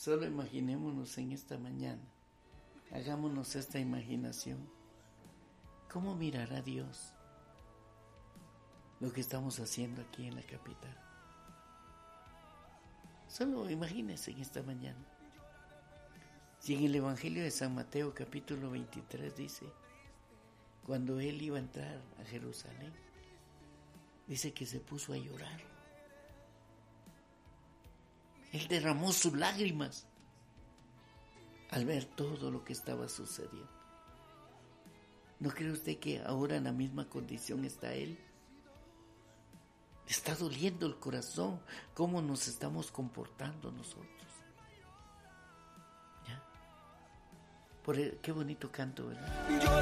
Solo imaginémonos en esta mañana, hagámonos esta imaginación. ¿Cómo mirará Dios lo que estamos haciendo aquí en la capital? Solo imagínense en esta mañana. Si en el Evangelio de San Mateo capítulo 23 dice, cuando él iba a entrar a Jerusalén, dice que se puso a llorar. Él derramó sus lágrimas al ver todo lo que estaba sucediendo. ¿No cree usted que ahora en la misma condición está él? Está doliendo el corazón cómo nos estamos comportando nosotros. ¿Ya? Qué bonito canto, ¿verdad?